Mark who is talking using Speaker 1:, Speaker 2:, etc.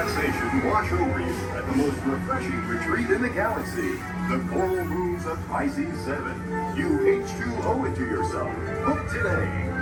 Speaker 1: relaxation wash over you at the most refreshing retreat in the galaxy, the coral rooms of Pisces 7. You H2O it to yourself. Book today.